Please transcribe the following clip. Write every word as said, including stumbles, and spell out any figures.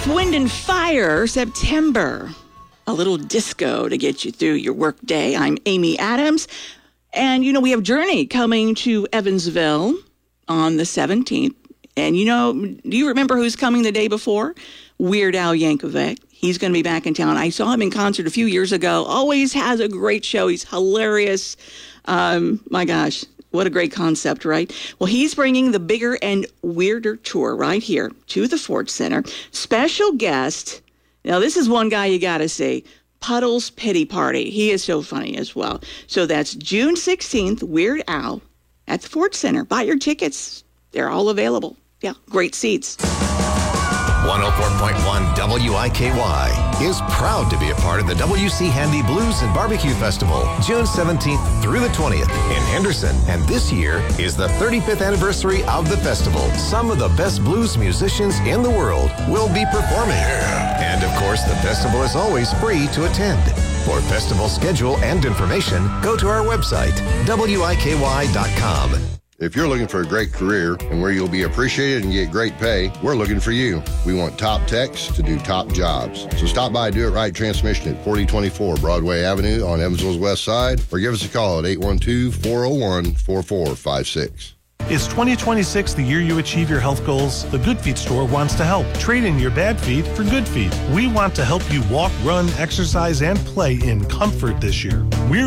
Earth, Wind, and Fire, September. A little disco to get you through your work day. I'm Amy Adams. And, you know, we have Journey coming to Evansville on the seventeenth. And, you know, do you remember who's coming the day before? Weird Al Yankovic. He's going to be back in town. I saw him in concert a few years ago. Always has a great show. He's hilarious. Um, my gosh, what a great concept, right? Well, he's bringing the bigger and weirder tour right here to the Ford Center. Special guest. Now, this is one guy you got to see. Puddle's Pity Party. He is so funny as well. So that's June sixteenth, Weird Al at the Ford Center. Buy your tickets. They're all available. Yeah, great seats. one oh four point one W I K Y is proud to be a part of the W C Handy Blues and Barbecue Festival, June seventeenth through the twentieth in Henderson. And this year is the thirty-fifth anniversary of the festival. Some of the best blues musicians in the world will be performing. And of course, the festival is always free to attend. For festival schedule and information, go to our website, W I K Y dot com. If you're looking for a great career and where you'll be appreciated and get great pay, we're looking for you. We want top techs to do top jobs. So stop by Do It Right Transmission at forty twenty-four Broadway Avenue on Evansville's west side, or give us a call at eight one two, four oh one, four four five six. Is twenty twenty-six the year you achieve your health goals? The Good Feet store wants to help. Trade in your bad feet for good feet. We want to help you walk, run, exercise, and play in comfort this year. We're